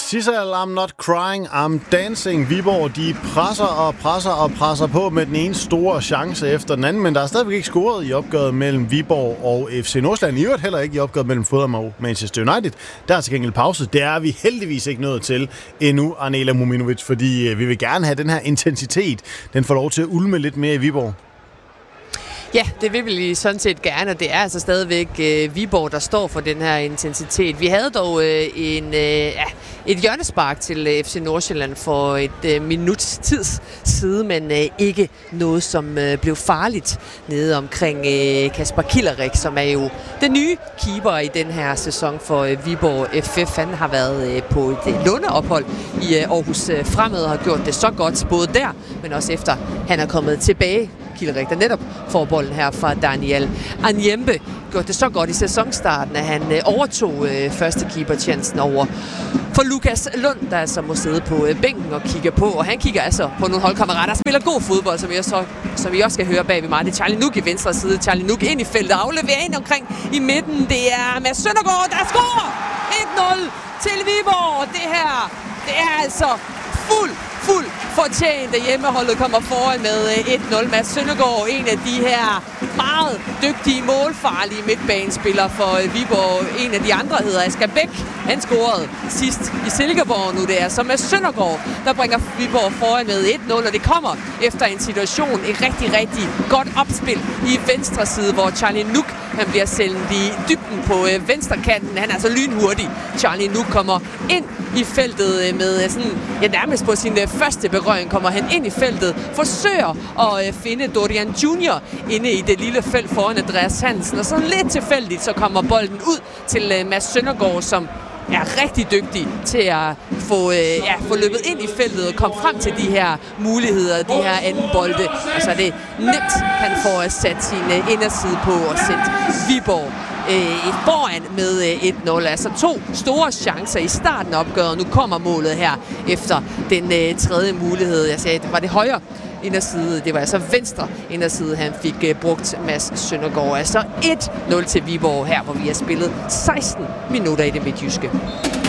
Sissel, I'm not crying, I'm dancing. Viborg, de presser på med den ene store chance efter den anden, men der er stadigvæk ikke scoret i opgøret mellem Viborg og FC Nordsjælland. I øvrigt heller ikke i opgøret mellem Fulham og Manchester United. Der er til gengæld pause. Det er vi heldigvis ikke nået til endnu, Arnela Muminovic, fordi vi vil gerne have den her intensitet. Den får lov til at ulme lidt mere i Viborg. Ja, det vil vi sådan set gerne, og det er altså stadigvæk Viborg, der står for den her intensitet. Vi havde dog et hjørnespark til FC Nordsjælland for et minuts tids side, men ikke noget, som blev farligt nede omkring Kasper Kilderik, som er jo den nye keeper i den her sæson for Viborg FF. Han har været på et låneophold i Aarhus Fremad og har gjort det så godt, både der, men også efter han er kommet tilbage. Kilderik, der netop får bolden her fra Daniel Anyembe, gjorde det så godt i sæsonstarten, at han overtog første keeper-chancen over for Lukas Lund, der altså må sidde på bænken og kigge på. Og han kigger altså på nogle holdkammerater, der spiller god fodbold, som vi også skal høre bag ved mig. Det er Charlie Nuk i venstre side. Charlie Nuk ind i feltet, afleverer ind omkring i midten. Det er Mads Søndergaard, der scorer 1-0 til Viborg. Det her, det er altså fuld fortjent, at hjemmeholdet kommer foran med 1-0. Mads Søndergaard, en af de her meget dygtige, målfarlige midtbanespillere for Viborg. En af de andre hedder Asger Bæk. Han scorede sidst i Silkeborg nu. Det er så Mads Søndergaard, der bringer Viborg foran med 1-0, og det kommer efter en situation, et rigtig godt opspil i venstre side, hvor Charlie Nuk, han bliver sendt i dybden på venstrekanten. Han er altså lynhurtig. Charlie Nuk kommer ind i feltet med sådan, nærmest på sin første berøring kommer han ind i feltet, forsøger at finde Dorian Junior inde i det lille felt foran Andreas Hansen, og sådan lidt tilfældigt, så kommer bolden ud til Mads Søndergaard, som er rigtig dygtig til at få løbet ind i feltet og komme frem til de her muligheder, de her anden bolde. Og så er det nemt, han får sat sin inderside på og sendt Viborg foran med 1-0. Altså 2 store chancer i starten af opgøret. Nu kommer målet her efter den tredje mulighed. Jeg sagde, det var det højre inderside. Det var altså venstre inderside, han fik brugt Mads Søndergaard. Altså 1-0 til Viborg her, hvor vi har spillet 16 minutter i det midtjyske.